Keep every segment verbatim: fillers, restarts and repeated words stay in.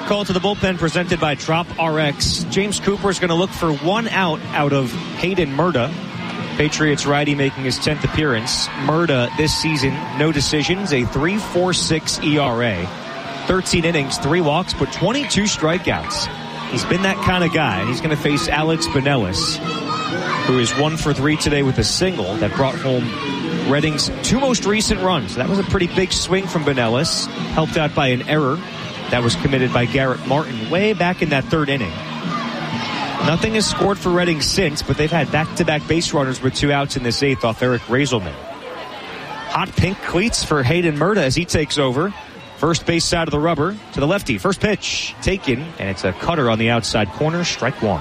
call to the bullpen presented by Drop R X. James Cooper is going to look for one out out of Hayden Murta. Patriots righty making his tenth appearance. Murta this season, no decisions, a three point four six E R A. thirteen innings, three walks, but twenty-two strikeouts. He's been that kind of guy, and he's going to face Alex Binelas, who is one for three today with a single that brought home Reading's two most recent runs. That was a pretty big swing from Binelas, helped out by an error that was committed by Garrett Martin way back in that third inning. Nothing has scored for Reading since, but they've had back-to-back base runners with two outs in this eighth off Eric Raiselman. Hot pink cleats for Hayden Murta as he takes over. First base side of the rubber to the lefty. First pitch taken, and it's a cutter on the outside corner. Strike one.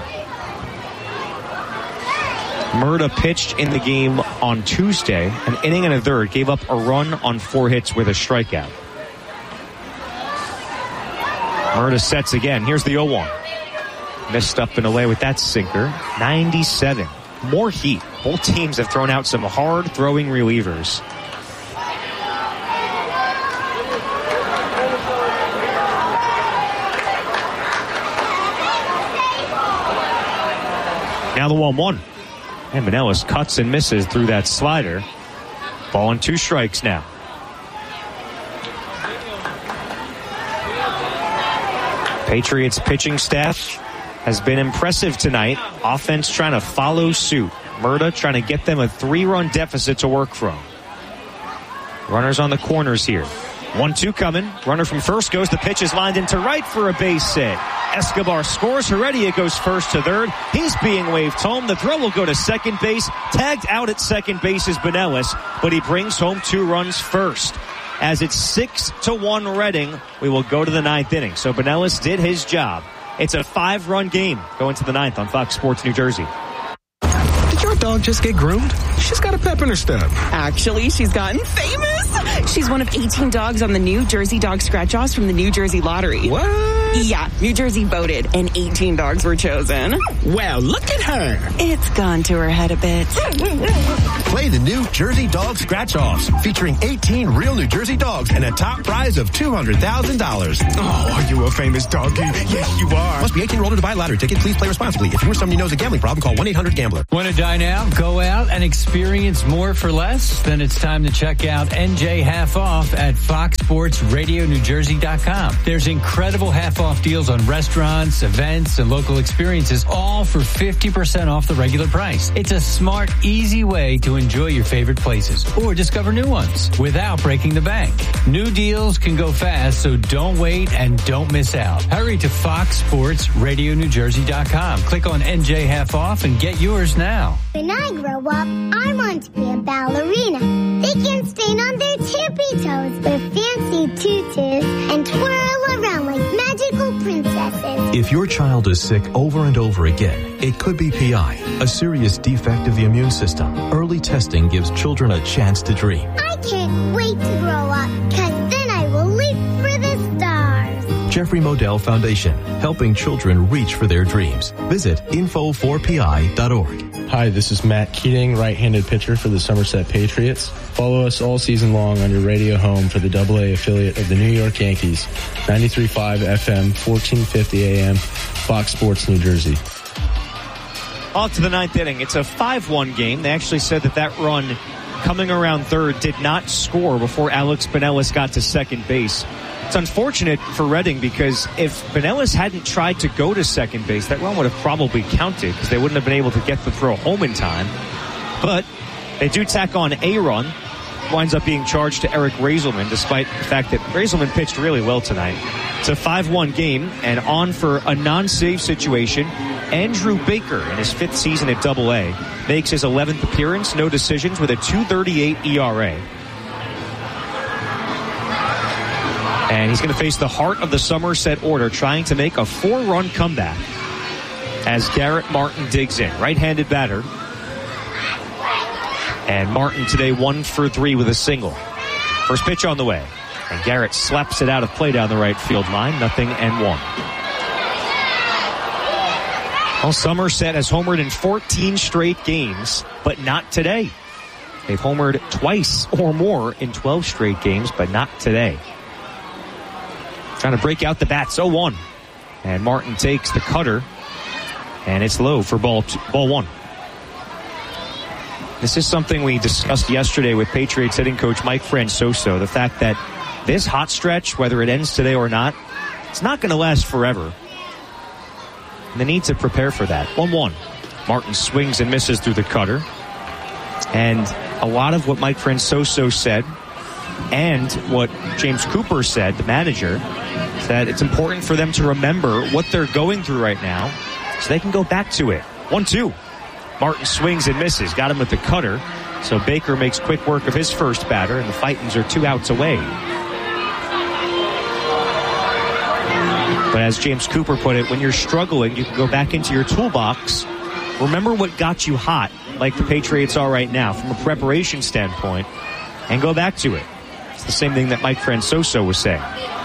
Murta pitched in the game on Tuesday, an inning and a third, gave up a run on four hits with a strikeout. Murta sets again. Here's the oh one. Missed up and away with that sinker. ninety-seven. More heat. Both teams have thrown out some hard throwing relievers. Now the one one. And Binelas cuts and misses through that slider. Ball and two strikes now. Patriots pitching staff has been impressive tonight. Offense trying to follow suit. Murta trying to get them a three-run deficit to work from. Runners on the corners here. one two coming. Runner from first goes. The pitch is lined into right for a base hit. Escobar scores. Heredia goes first to third. He's being waved home. The throw will go to second base. Tagged out at second base is Binelas, but he brings home two runs first. As it's six to one Reading, we will go to the ninth inning. So Binelas did his job. It's a five-run game going to the ninth on Fox Sports New Jersey. Did your dog just get groomed? She's got a pep in her step. Actually, she's gotten famous. She's one of eighteen dogs on the New Jersey Dog Scratch-Offs from the New Jersey Lottery. What? Yeah, New Jersey voted, and eighteen dogs were chosen. Well, look at her. It's gone to her head a bit. Play the New Jersey Dog Scratch-Offs, featuring eighteen real New Jersey dogs and a top prize of two hundred thousand dollars. Oh, are you a famous doggy? Yes, you are. Must be eighteen or older to buy a lottery ticket. Please play responsibly. If you or somebody knows a gambling problem, call one eight hundred gambler. Want to dine out, go out, and experience more for less? Then it's time to check out N J Half Off at fox sports radio new jersey dot com. There's incredible half-off deals on restaurants, events, and local experiences, all for fifty percent off the regular price. It's a smart, easy way to enjoy your favorite places or discover new ones without breaking the bank. New deals can go fast, so don't wait and don't miss out. Hurry to fox sports radio new jersey dot com. Click on N J Half Off and get yours now. When I grow up, I want to be a ballerina. They can stand on their tippy toes with fancy tutus and twirl around like magical princesses. If your child is sick over and over again, it could be P I, a serious defect of the immune system. Early testing gives children a chance to dream. I can't wait to grow up, because then I will leap for the stars. Jeffrey Modell Foundation, helping children reach for their dreams. Visit info four p i dot org. Hi, this is Matt Keating, right-handed pitcher for the Somerset Patriots. Follow us all season long on your radio home for the double A affiliate of the New York Yankees, ninety-three point five F M, fourteen fifty A M, Fox Sports New Jersey. Off to the ninth inning. It's a five one game. They actually said that that run coming around third did not score before Alex Binelas got to second base. It's unfortunate for Reading because if Binelas hadn't tried to go to second base, that run would have probably counted because they wouldn't have been able to get the throw home in time. But they do tack on a run. Winds up being charged to Eric Raiselman, despite the fact that Raiselman pitched really well tonight. It's a five one game, and on for a non-save situation. Andrew Baker, in his fifth season at double A, makes his eleventh appearance, no decisions, with a two thirty-eight E R A. And he's going to face the heart of the Somerset order, trying to make a four-run comeback as Garrett Martin digs in. Right-handed batter. And Martin today one for three with a single. First pitch on the way. And Garrett slaps it out of play down the right field line. Nothing and one. Well, Somerset has homered in fourteen straight games, but not today. They've homered twice or more in twelve straight games, but not today. Trying to break out the bats. oh one. And Martin takes the cutter, and it's low for ball two, ball one. This is something we discussed yesterday with Patriots hitting coach Mike Francioso. The fact that this hot stretch, whether it ends today or not, it's not going to last forever. And they need to prepare for that. one one. Martin swings and misses through the cutter. And a lot of what Mike Francioso said and what James Cooper said, the manager, is that it's important for them to remember what they're going through right now so they can go back to it. one two. Martin swings and misses. Got him with the cutter. So Baker makes quick work of his first batter, and the Fightins are two outs away. But as James Cooper put it, when you're struggling, you can go back into your toolbox. Remember what got you hot, like the Patriots are right now, from a preparation standpoint, and go back to it. It's the same thing that Mike Francioso was saying.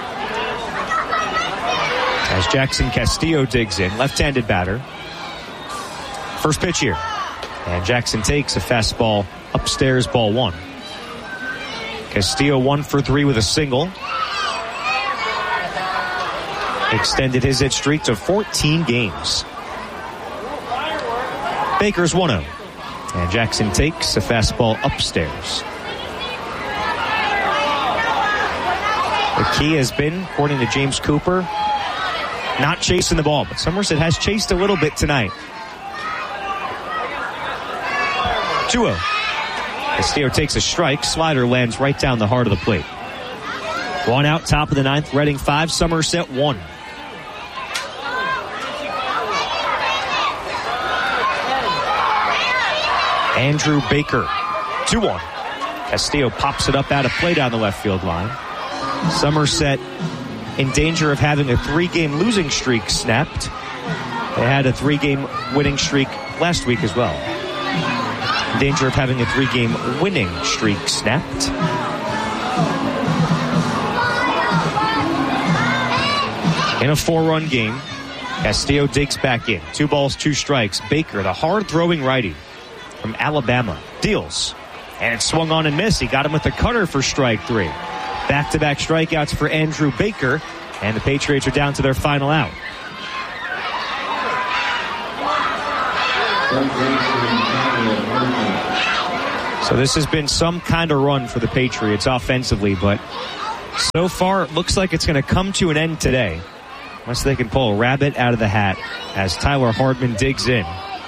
As Jackson Castillo digs in, left-handed batter. First pitch here. And Jackson takes a fastball upstairs, ball one. Castillo one for three with a single. Extended his hit streak to fourteen games. Baker's one oh. And Jackson takes a fastball upstairs. The key has been, according to James Cooper, not chasing the ball. But Somerset has chased a little bit tonight. two oh. Castillo takes a strike. Slider lands right down the heart of the plate. One out, top of the ninth. Reading five, Somerset one. Andrew Baker, two one. Castillo pops it up out of play down the left field line. Somerset in danger of having a three-game losing streak snapped. They had a three-game winning streak last week as well. In danger of having a three-game winning streak snapped. In a four-run game, Castillo digs back in. Two balls, two strikes. Baker, the hard-throwing righty from Alabama, deals. And it swung on and missed. He got him with the cutter for strike three. Back-to-back strikeouts for Andrew Baker. And the Patriots are down to their final out. So this has been some kind of run for the Patriots offensively, but so far it looks like it's going to come to an end today. Unless they can pull a rabbit out of the hat as Tyler Hardman digs in.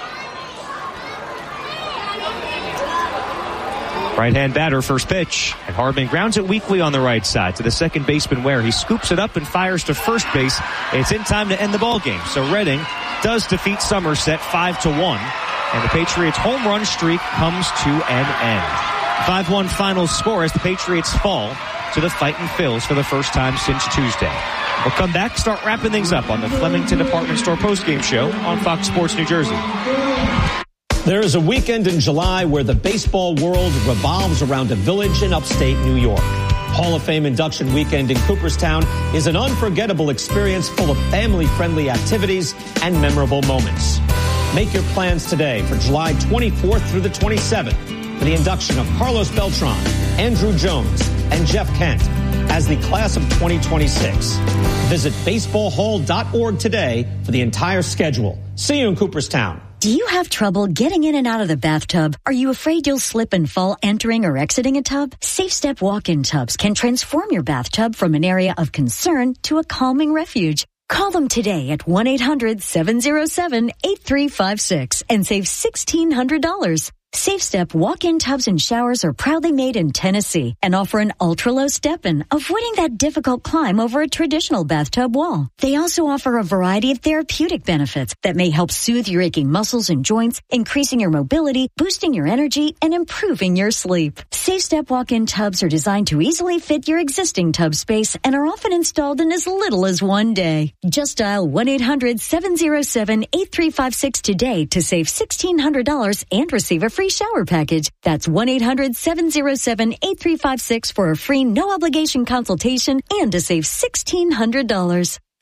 Right-hand batter, first pitch. And Hardman grounds it weakly on the right side to the second baseman Ware. He scoops it up and fires to first base. It's in time to end the ball game. So Reading does defeat Somerset five to one. And the Patriots' home run streak comes to an end. five one final score as the Patriots fall to the Fightin' Phils for the first time since Tuesday. We'll come back, start wrapping things up on the Flemington Department Store postgame show on Fox Sports New Jersey. There is a weekend in July where the baseball world revolves around a village in upstate New York. Hall of Fame induction weekend in Cooperstown is an unforgettable experience full of family-friendly activities and memorable moments. Make your plans today for July twenty-fourth through the twenty-seventh for the induction of Carlos Beltran, Andrew Jones, and Jeff Kent as the class of twenty twenty-six. Visit baseball hall dot org today for the entire schedule. See you in Cooperstown. Do you have trouble getting in and out of the bathtub? Are you afraid you'll slip and fall entering or exiting a tub? Safe Step walk-in tubs can transform your bathtub from an area of concern to a calming refuge. Call them today at one eight hundred seven oh seven eight three five six and save sixteen hundred dollars. Safe Step walk-in tubs and showers are proudly made in Tennessee and offer an ultra-low step-in, avoiding that difficult climb over a traditional bathtub wall. They also offer a variety of therapeutic benefits that may help soothe your aching muscles and joints, increasing your mobility, boosting your energy, and improving your sleep. Safe Step walk-in tubs are designed to easily fit your existing tub space and are often installed in as little as one day. Just dial one eight hundred seven oh seven eight three five six today to save sixteen hundred dollars and receive a free shower package. That's one eight hundred seven oh seven eight three five six for a free no obligation consultation and to save sixteen hundred dollars.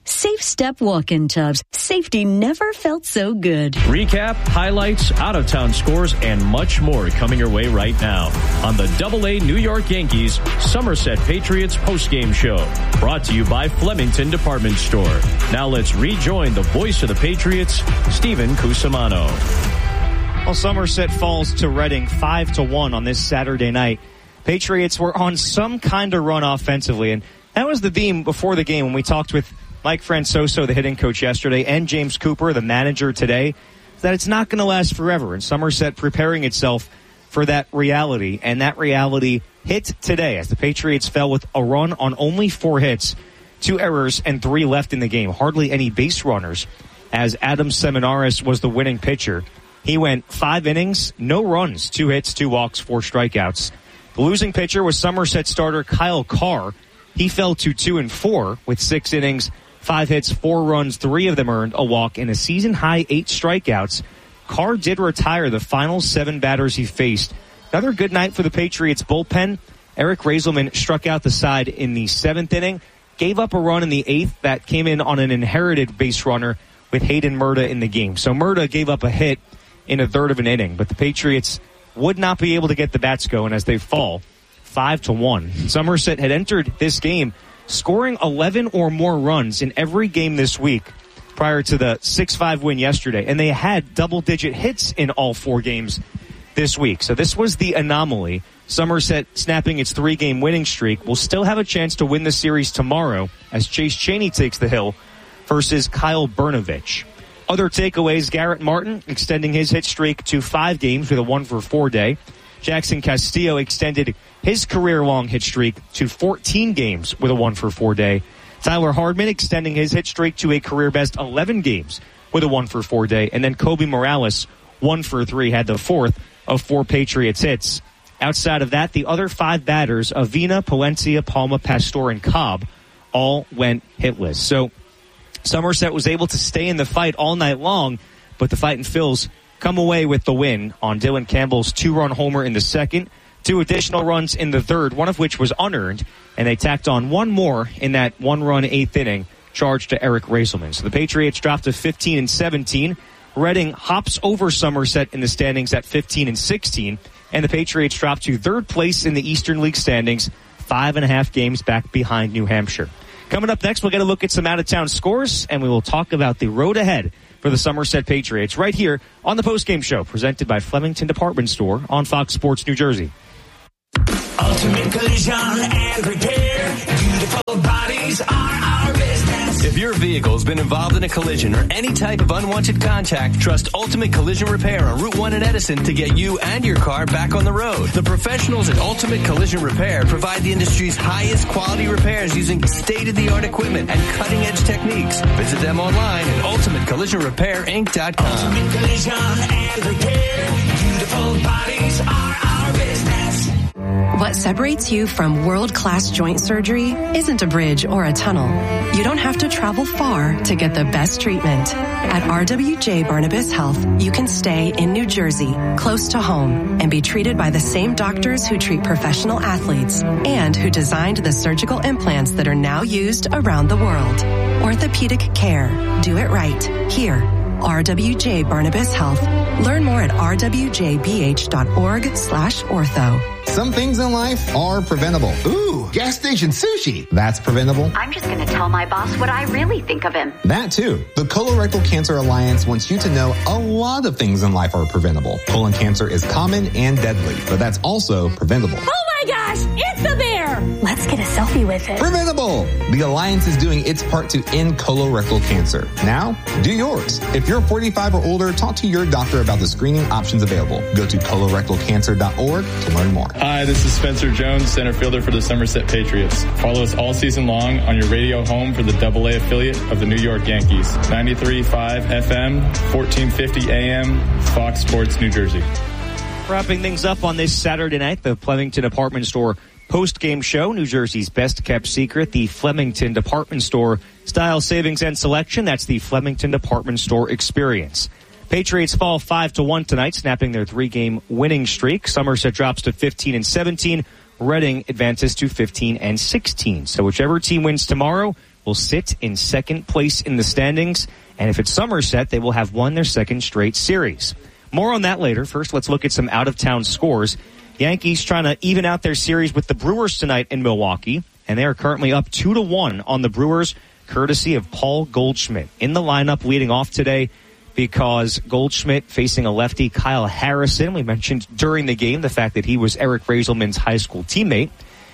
Safe Step walk-in tubs. Safety never felt so good. Recap, highlights, out-of-town scores, and much more coming your way right now on the double A New York Yankees Somerset Patriots postgame show. Brought to you by Flemington Department Store. Now let's rejoin the voice of the Patriots, Stephen Cusimano. Well, Somerset falls to Reading five to one on this Saturday night. Patriots were on some kind of run offensively, and that was the theme before the game when we talked with Mike Francoso, the hitting coach yesterday, and James Cooper, the manager today, that it's not going to last forever. And Somerset preparing itself for that reality. And that reality hit today as the Patriots fell with a run on only four hits, two errors, and three left in the game. Hardly any base runners as Adam Seminaris was the winning pitcher. He went five innings, no runs, two hits, two walks, four strikeouts. The losing pitcher was Somerset starter Kyle Carr. He fell to two and four with six innings, five hits, four runs, three of them earned, a walk, and a season-high eight strikeouts. Carr did retire the final seven batters he faced. Another good night for the Patriots bullpen. Eric Raiselman struck out the side in the seventh inning, gave up a run in the eighth that came in on an inherited base runner with Hayden Murda in the game. So Murda gave up a hit in a third of an inning, but the Patriots would not be able to get the bats going as they fall five to one. Somerset had entered this game scoring eleven or more runs in every game this week prior to the six five win yesterday. And they had double-digit hits in all four games this week. So this was the anomaly. Somerset, snapping its three-game winning streak, will still have a chance to win the series tomorrow as Chase Chaney takes the hill versus Kyle Bernovich. Other takeaways, Garrett Martin extending his hit streak to five games with a one for four day. Jackson Castillo extended his career-long hit streak to fourteen games with a one for four day. Tyler Hardman extending his hit streak to a career-best eleven games with a one for four day. And then Kobe Morales, one for three, had the fourth of four Patriots hits. Outside of that, the other five batters, Avina, Palencia, Palma, Pastor, and Cobb, all went hitless. So Somerset was able to stay in the fight all night long, but the Fightin' Phils come away with the win on Dylan Campbell's two-run homer in the second, two additional runs in the third, one of which was unearned, and they tacked on one more in that one-run eighth inning charged to Eric Raiselman. So the Patriots dropped to fifteen and seventeen. Reading hops over Somerset in the standings at fifteen and sixteen, and the Patriots dropped to third place in the Eastern League standings, five and a half games back behind New Hampshire. Coming up next, we'll get a look at some out-of-town scores, and we will talk about the road ahead for the Somerset Patriots right here on the postgame show presented by Flemington Department Store on Fox Sports New Jersey. Ultimate Collision and Repair. Beautiful bodies are our business. If your vehicle's been involved in a collision or any type of unwanted contact, trust Ultimate Collision Repair on Route one in Edison to get you and your car back on the road. The professionals at Ultimate Collision Repair provide the industry's highest quality repairs using state-of-the-art equipment and cutting-edge techniques. Visit them online at ultimate collision repair inc dot com. Ultimate Collision and Repair. Beautiful bodies are our business. What separates you from world-class joint surgery isn't a bridge or a tunnel. You don't have to travel far to get the best treatment. At R W J Barnabas Health, you can stay in New Jersey, close to home, and be treated by the same doctors who treat professional athletes and who designed the surgical implants that are now used around the world. Orthopedic care. Do it right. Here. R W J Barnabas Health. Learn more at r w j b h dot org slash ortho. Some things in life are preventable. Ooh, gas station sushi. That's preventable. I'm just going to tell my boss what I really think of him. That too. The Colorectal Cancer Alliance wants you to know a lot of things in life are preventable. Colon cancer is common and deadly, but that's also preventable. Oh my gosh, it's a bear! Let's get a selfie with it. Preventable! The Alliance is doing its part to end colorectal cancer. Now, do yours. If you're forty-five or older, talk to your doctor about the screening options available. Go to colorectal cancer dot org to learn more. Hi, this is Spencer Jones, center fielder for the Somerset Patriots. Follow us all season long on your radio home for the double A affiliate of the New York Yankees. ninety-three point five F M, fourteen fifty A M, Fox Sports New Jersey. Wrapping things up on this Saturday night, the Flemington Department Store post-game show, New Jersey's best-kept secret, the Flemington Department Store style savings and selection. That's the Flemington Department Store experience. Patriots fall five to one tonight, snapping their three-game winning streak. Somerset drops to fifteen and seventeen. Reading advances to fifteen and sixteen. So whichever team wins tomorrow will sit in second place in the standings. And if it's Somerset, they will have won their second straight series. More on that later. First, let's look at some out-of-town scores. Yankees trying to even out their series with the Brewers tonight in Milwaukee. And they are currently up two to one on the Brewers, courtesy of Paul Goldschmidt. In the lineup leading off today because Goldschmidt facing a lefty, Kyle Harrison. We mentioned during the game the fact that he was Eric Raiselman's high school teammate.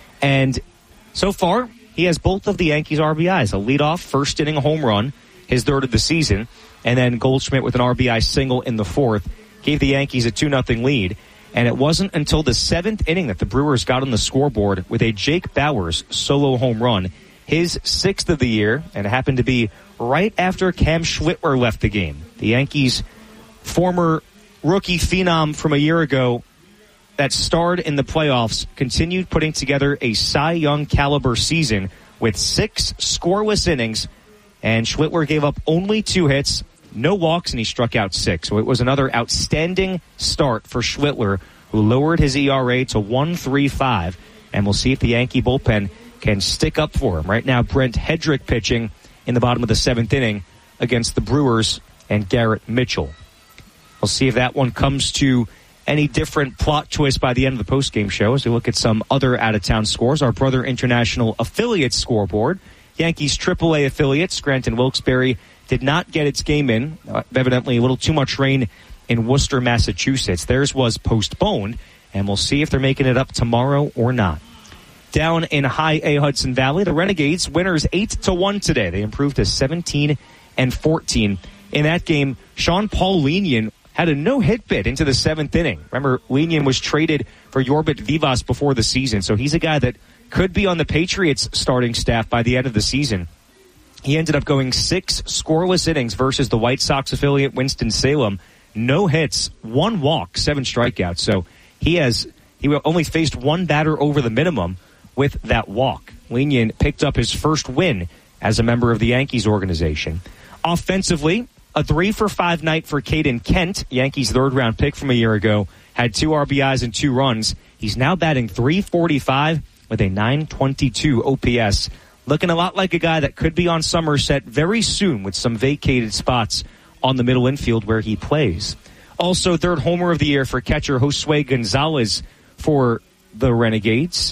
And so far, he has both of the Yankees' R B Is. A leadoff first inning home run, his third of the season. And then Goldschmidt with an R B I single in the fourth gave the Yankees a two nothing lead. And it wasn't until the seventh inning that the Brewers got on the scoreboard with a Jake Bauers solo home run, his sixth of the year, and it happened to be right after Cam Schwitler left the game. The Yankees' former rookie phenom from a year ago that starred in the playoffs continued putting together a Cy Young caliber season with six scoreless innings, and Schwitler gave up only two hits, no walks, and he struck out six. So it was another outstanding start for Schwitler, who lowered his E R A to one point three five, and we'll see if the Yankee bullpen can stick up for him. Right now, Brent Hedrick pitching in the bottom of the seventh inning against the Brewers and Garrett Mitchell. We'll see if that one comes to any different plot twist by the end of the postgame show as we look at some other out-of-town scores. Our Brother International affiliate scoreboard. Yankees triple A affiliate, Scranton Wilkes-Barre, did not get its game in. Uh, evidently a little too much rain in Worcester, Massachusetts. Theirs was postponed, and we'll see if they're making it up tomorrow or not. Down in High A Hudson Valley, the Renegades winners eight to one today. They improved to seventeen and fourteen. In that game, Sean Paul Lenien had a no-hit bid into the seventh inning. Remember, Lenien was traded for Yorbit Vivas before the season, so he's a guy that could be on the Patriots starting staff by the end of the season. He ended up going six scoreless innings versus the White Sox affiliate Winston-Salem. No hits, one walk, seven strikeouts. So he has he only faced one batter over the minimum with that walk. Lenien picked up his first win as a member of the Yankees organization. Offensively, a three for five night for Caden Kent, Yankees third round pick from a year ago, had two R B Is and two runs. He's now batting three forty-five with a nine twenty-two O P S. Looking a lot like a guy that could be on Somerset very soon with some vacated spots on the middle infield where he plays. Also, third homer of the year for catcher Josue Gonzalez for the Renegades,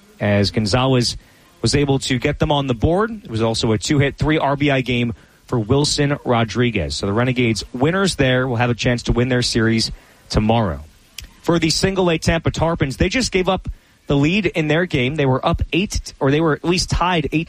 as Gonzalez was able to get them on the board. It was also a two-hit, three R B I game for Wilson Rodriguez. So the Renegades winners there will have a chance to win their series tomorrow. For the single-A Tampa Tarpons, they just gave up the lead in their game. They were up eight, or they were at least tied eight